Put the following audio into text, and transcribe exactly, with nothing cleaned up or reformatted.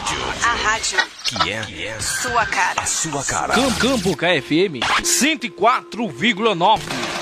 rádio. A rádio Que é sua cara. A sua cara. Campo K F M cento e quatro vírgula nove.